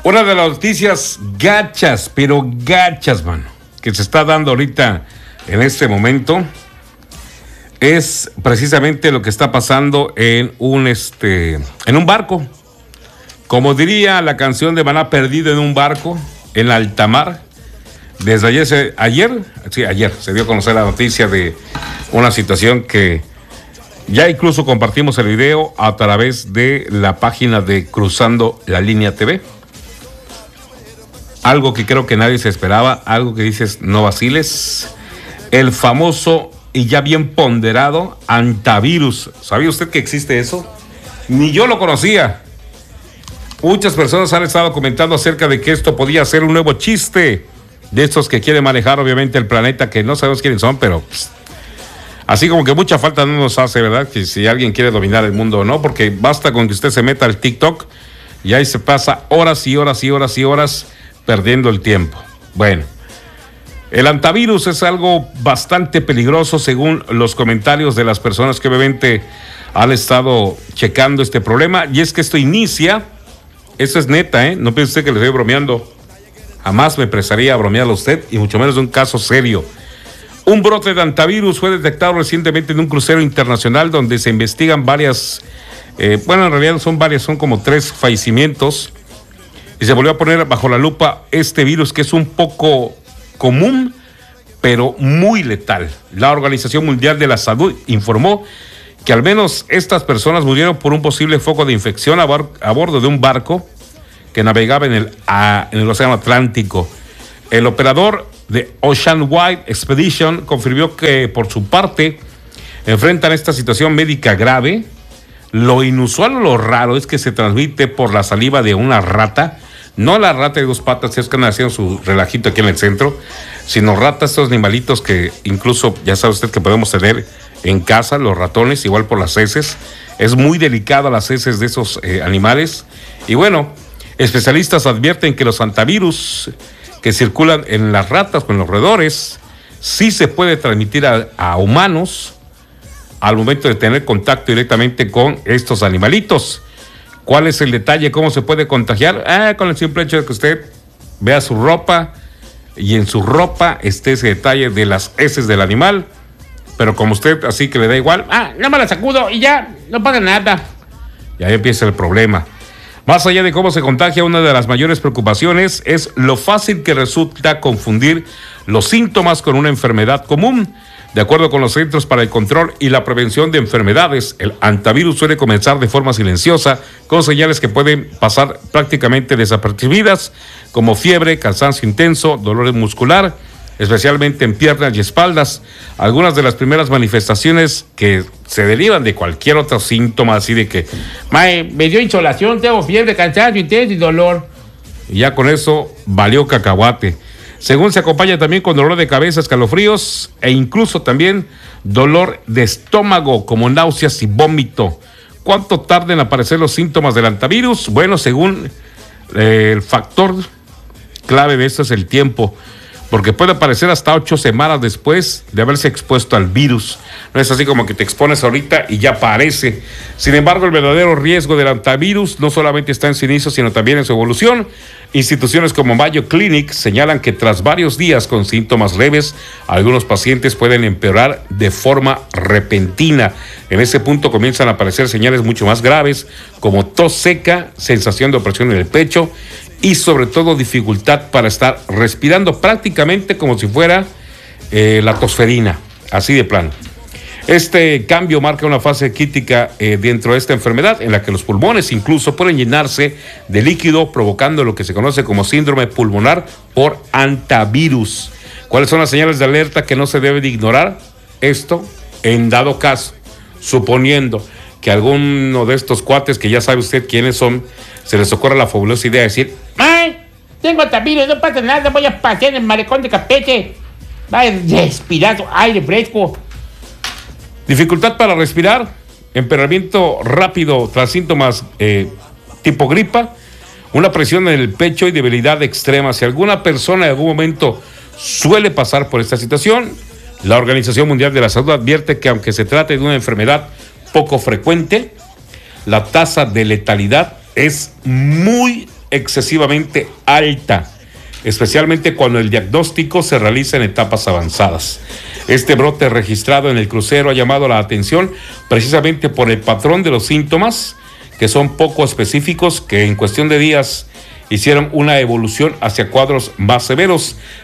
Una de las noticias gachas, pero gachas, mano, que se está dando ahorita en este momento es precisamente lo que está pasando en un barco. Como diría la canción de Maná, perdido en un barco en alta mar. Desde ayer se dio a conocer la noticia de una situación que ya incluso compartimos el video a través de la página de Cruzando la Línea TV. Algo que creo que nadie se esperaba, algo que dices no vaciles. El famoso y ya bien ponderado antivirus. ¿Sabía usted que existe eso? Ni yo lo conocía. Muchas personas han estado comentando acerca de que esto podía ser un nuevo chiste de estos que quieren manejar obviamente el planeta, que no sabemos quiénes son, pero así como que mucha falta no nos hace, ¿verdad? Que si alguien quiere dominar el mundo o no, porque basta con que usted se meta al TikTok y ahí se pasa horas y horas y horas y horas perdiendo el tiempo. Bueno, el antivirus es algo bastante peligroso según los comentarios de las personas que obviamente han estado checando este problema, y es que esto inicia, eso es neta, no piense usted que le estoy bromeando, jamás me prestaría a bromearle a usted, y mucho menos de un caso serio. Un brote de antivirus fue detectado recientemente en un crucero internacional donde se investigan varias, en realidad son como 3 fallecimientos, y se volvió a poner bajo la lupa este virus que es un poco común, pero muy letal. La Organización Mundial de la Salud informó que al menos estas personas murieron por un posible foco de infección a bordo de un barco que navegaba en el Océano Atlántico. El operador de Ocean Wide Expedition confirmó que por su parte enfrentan esta situación médica grave. Lo inusual o lo raro es que se transmite por la saliva de una rata, no la rata de 2 patas, es que andan haciendo su relajito aquí en el centro, sino ratas, estos animalitos que incluso ya sabe usted que podemos tener en casa, los ratones, igual por las heces. Es muy delicado las heces de esos animales. Y bueno, especialistas advierten que los antivirus que circulan en las ratas o en los roedores sí se puede transmitir a humanos al momento de tener contacto directamente con estos animalitos. ¿Cuál es el detalle? ¿Cómo se puede contagiar? Con el simple hecho de que usted vea su ropa y en su ropa esté ese detalle de las heces del animal, pero como usted así que le da igual, no me la sacudo y ya, no pasa nada. Y ahí empieza el problema. Más allá de cómo se contagia, una de las mayores preocupaciones es lo fácil que resulta confundir los síntomas con una enfermedad común. De acuerdo con los Centros para el Control y la Prevención de Enfermedades, el antivirus suele comenzar de forma silenciosa, con señales que pueden pasar prácticamente desapercibidas, como fiebre, cansancio intenso, dolor muscular, especialmente en piernas y espaldas. Algunas de las primeras manifestaciones que se derivan de cualquier otro síntoma, así de que me dio insolación, tengo fiebre, cansancio intenso y dolor. Y ya con eso valió cacahuate. Según se acompaña también con dolor de cabeza, escalofríos e incluso también dolor de estómago, como náuseas y vómito. ¿Cuánto tarda en aparecer los síntomas del antivirus? Bueno, según el factor clave de esto es el tiempo, porque puede aparecer hasta 8 semanas después de haberse expuesto al virus. No es así como que te expones ahorita y ya aparece. Sin embargo, el verdadero riesgo del antivirus no solamente está en su inicio, sino también en su evolución. Instituciones como Mayo Clinic señalan que tras varios días con síntomas leves, algunos pacientes pueden empeorar de forma repentina. En ese punto comienzan a aparecer señales mucho más graves, como tos seca, sensación de opresión en el pecho y sobre todo dificultad para estar respirando, prácticamente como si fuera la tosferina, así de plano. Este cambio marca una fase crítica dentro de esta enfermedad, en la que los pulmones incluso pueden llenarse de líquido, provocando lo que se conoce como síndrome pulmonar por antivirus. ¿Cuáles son las señales de alerta que no se debe de ignorar? Esto, en dado caso, suponiendo que alguno de estos cuates, que ya sabe usted quiénes son, se les ocurre la fabulosa idea de decir: tengo antivirus, no pasa nada, voy a pasear en el malecón de Campeche, voy a respirar aire fresco. Dificultad para respirar, empeoramiento rápido tras síntomas tipo gripa, una presión en el pecho y debilidad extrema. Si alguna persona en algún momento suele pasar por esta situación, la Organización Mundial de la Salud advierte que aunque se trate de una enfermedad poco frecuente, la tasa de letalidad es muy excesivamente alta, especialmente cuando el diagnóstico se realiza en etapas avanzadas. Este brote registrado en el crucero ha llamado la atención precisamente por el patrón de los síntomas, que son poco específicos, que en cuestión de días hicieron una evolución hacia cuadros más severos.